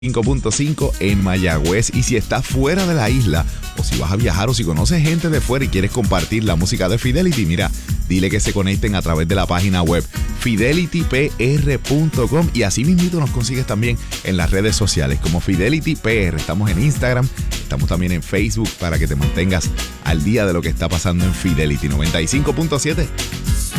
5.5 en Mayagüez. Y si estás fuera de la isla, o si vas a viajar, o si conoces gente de fuera y quieres compartir la música de Fidelity, mira, dile que se conecten a través de la página web fidelitypr.com, y así mismito nos consigues también en las redes sociales como Fidelity PR. Estamos en Instagram, estamos también en Facebook para que te mantengas al día de lo que está pasando en Fidelity 95.7.